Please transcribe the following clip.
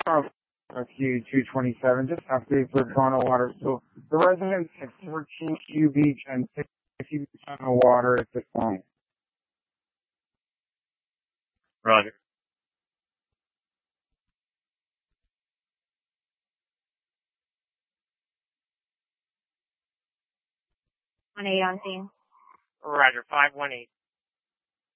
Q227, just update for Toronto Water. So the residents at 14 Q Beach and 60 Toronto Water at this point. Roger. 1-8 on scene. Roger, 518.